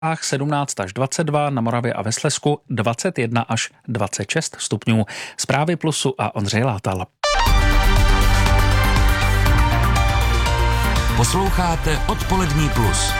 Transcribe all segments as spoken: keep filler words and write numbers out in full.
sedmnáct až dvacet dva, na Moravě a ve Slezsku dvacet jedna až dvacet šest stupňů. Zprávy Plusu a Ondřej Látal. Posloucháte Odpolední plus.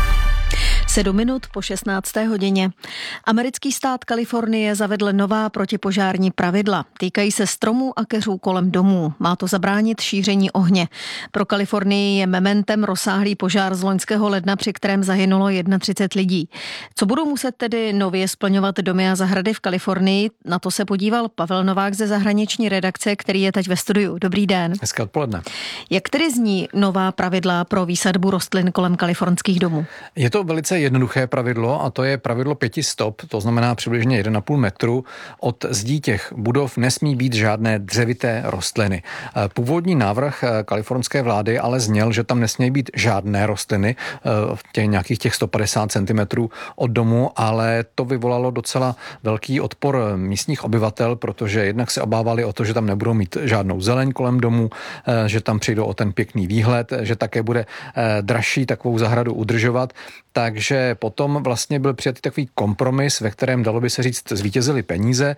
Sedm minut po šestnácté hodině. Americký stát Kalifornie zavedl nová protipožární pravidla. Týkají se stromů a keřů kolem domů. Má to zabránit šíření ohně. Pro Kalifornii je mementem rozsáhlý požár z loňského ledna, při kterém zahynulo třicet jedna lidí. Co budou muset tedy nově splňovat domy a zahrady v Kalifornii? Na to se podíval Pavel Novák ze zahraniční redakce, který je teď ve studiu. Dobrý den. Hezké odpoledne. Jak tedy zní nová pravidla pro výsadbu rostlin kolem kalifornských domů? Je to velice jednoduché pravidlo a to je pravidlo pěti stop, to znamená přibližně jeden a půl metru. Od zdí těch budov nesmí být žádné dřevité rostliny. Původní návrh kalifornské vlády ale zněl, že tam nesmí být žádné rostliny v těch nějakých těch sto padesát centimetrů od domu, ale to vyvolalo docela velký odpor místních obyvatel, protože jednak se obávali o to, že tam nebudou mít žádnou zeleň kolem domu, že tam přijdou o ten pěkný výhled, že také bude dražší takovou zahradu udržovat. Takže potom vlastně byl přijatý takový kompromis, ve kterém, dalo by se říct, zvítězily peníze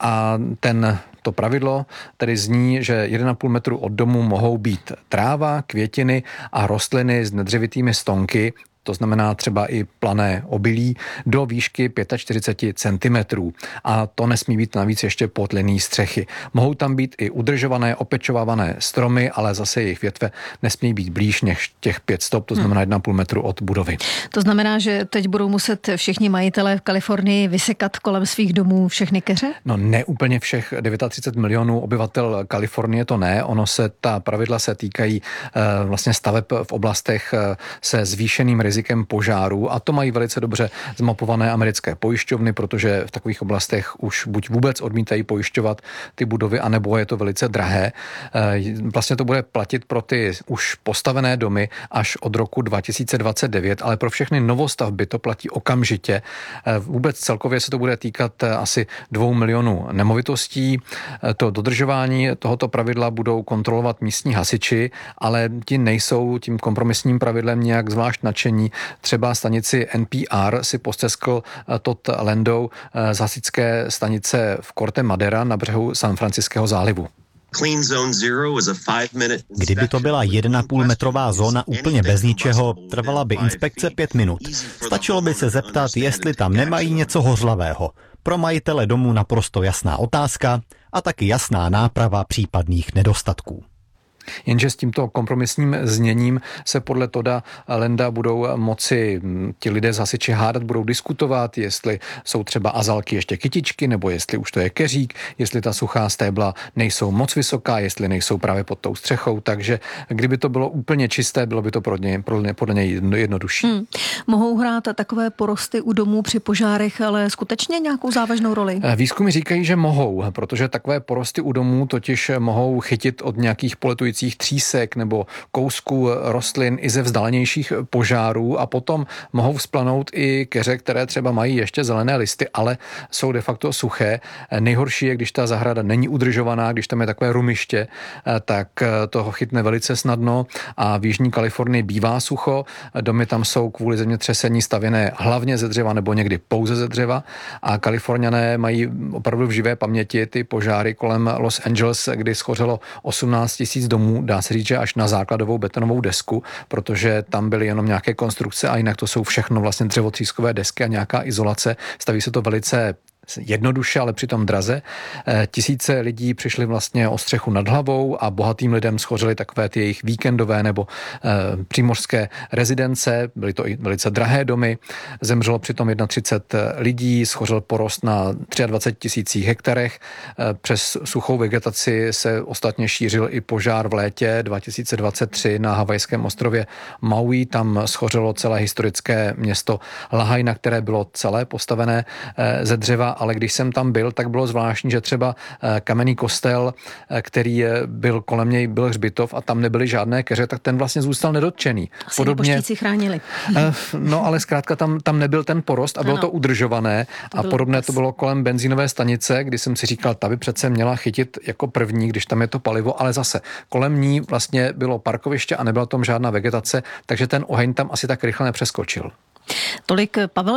a ten, to pravidlo tedy zní, že jeden a půl metru od domu mohou být tráva, květiny a rostliny s nedřevitými stonky, to znamená třeba i plané obilí, do výšky čtyřicet pět centimetrů. A to nesmí být navíc ještě pod linií střechy. Mohou tam být i udržované, opečovávané stromy, ale zase jejich větve nesmí být blíž než těch pět stop, to znamená jeden a půl metru od budovy. To znamená, že teď budou muset všichni majitelé v Kalifornii vysekat kolem svých domů všechny keře? No ne úplně všech třicet devět milionů obyvatel Kalifornie, to ne. Ono se, ta pravidla se týkají e, vlastně staveb v oblastech e, se zvýšeným rizikem požáru a to mají velice dobře zmapované americké pojišťovny, protože v takových oblastech už buď vůbec odmítají pojišťovat ty budovy, anebo je to velice drahé. Vlastně to bude platit pro ty už postavené domy až od roku dva tisíce dvacet devět, ale pro všechny novostavby to platí okamžitě. Vůbec celkově se to bude týkat asi dvou milionů nemovitostí. To dodržování tohoto pravidla budou kontrolovat místní hasiči, ale ti nejsou tím kompromisním pravidlem nějak zvlášť nadšení. Třeba stanici N P R si posteskl Todd Landau z hasičské stanice v Corte Madera na břehu San Franciského zálivu. Kdyby to byla jeden a půl metrová zóna úplně bez ničeho, trvala by inspekce pět minut. Stačilo by se zeptat, jestli tam nemají něco hořlavého. Pro majitele domu naprosto jasná otázka a taky jasná náprava případných nedostatků. Jenže s tímto kompromisním zněním se podle Todda Landa budou moci ti lidé z hasiči hádat, budou diskutovat, jestli jsou třeba azalky ještě kytičky, nebo jestli už to je keřík, jestli ta suchá stébla nejsou moc vysoká, jestli nejsou právě pod tou střechou, takže kdyby to bylo úplně čisté, bylo by to pro ně, pro ně, podle něj jednodušší. Hmm. Mohou hrát takové porosty u domů při požárech, ale skutečně nějakou závažnou roli? Výzkumy říkají, že mohou, protože takové porosty u domů totiž mohou chytit od nějakých poletujících třísek nebo kousků rostlin i ze vzdálenějších požárů a potom mohou vzplanout i keře, které třeba mají ještě zelené listy, ale jsou de facto suché. Nejhorší je, když ta zahrada není udržovaná, když tam je takové rumiště, tak toho chytne velice snadno a v jižní Kalifornii bývá sucho. Domy tam jsou kvůli zemětřesení stavěné hlavně ze dřeva nebo někdy pouze ze dřeva a Kaliforňané mají opravdu v živé paměti ty požáry kolem Los Angeles, kdy schořelo osmnáct tisíc domů, dá se říct, že až na základovou betonovou desku, protože tam byly jenom nějaké konstrukce a jinak to jsou všechno vlastně dřevotřískové desky a nějaká izolace. Staví se to velice jednoduše, ale přitom draze. Tisíce lidí přišli vlastně o střechu nad hlavou a bohatým lidem schořily takové ty jejich víkendové nebo e, přímořské rezidence. Byly to i velice drahé domy. Zemřelo přitom třicet jedna lidí, schořel porost na dvacet tři tisících hektarech. E, přes suchou vegetaci se ostatně šířil i požár v létě dva tisíce dvacet tři na havajském ostrově Maui. Tam schořelo celé historické město Lahaina, které bylo celé postavené e, ze dřeva ale když jsem tam byl, tak bylo zvláštní, že třeba kamenný kostel, který byl kolem něj, byl hřbitov a tam nebyly žádné keře, tak ten vlastně zůstal nedotčený. Asi podobně neboštíci chránili. No ale zkrátka tam, tam nebyl ten porost a bylo ano. to udržované to a podobné to bylo kolem benzínové stanice, kdy jsem si říkal, ta by přece měla chytit jako první, když tam je to palivo, ale zase kolem ní vlastně bylo parkoviště a nebyla tam žádná vegetace, takže ten oheň tam asi tak rychle nepřeskočil. Tolik Pavel